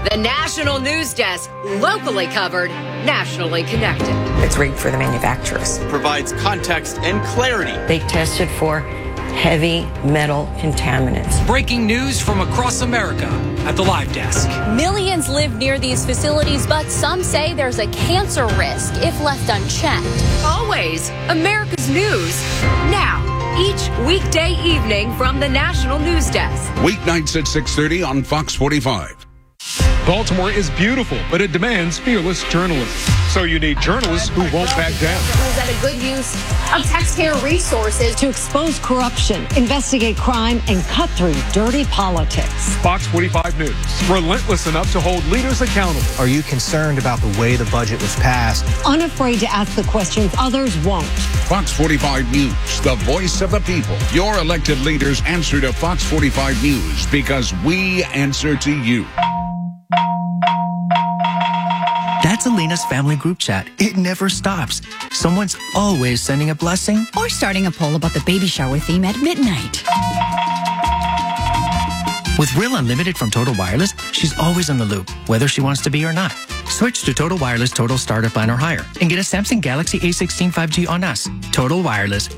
The National News Desk, locally covered, nationally connected. It's rigged for the manufacturers. Provides context and clarity. They tested for heavy metal contaminants. Breaking news from across America at the Live Desk. Millions live near these facilities, but some say there's a cancer risk if left unchecked. Always America's news now. Each weekday evening from the National News Desk. Weeknights at 6:30 on Fox 45. Baltimore is beautiful, but it demands fearless journalism. So you need journalists who won't back down. Was that a good use of taxpayer resources to expose corruption, investigate crime, and cut through dirty politics? Fox 45 News, relentless enough to hold leaders accountable. Are you concerned about the way the budget was passed? Unafraid to ask the questions others won't. Fox 45 News, the voice of the people. Your elected leaders answer to Fox 45 News because we answer to you. That's Elena's family group chat. It never stops. Someone's always sending a blessing or starting a poll about the baby shower theme at midnight. With Real Unlimited from Total Wireless, she's always in the loop, whether she wants to be or not. Switch to Total Wireless Total Starter Plan or higher and get a Samsung Galaxy A16 5G on us. Total Wireless.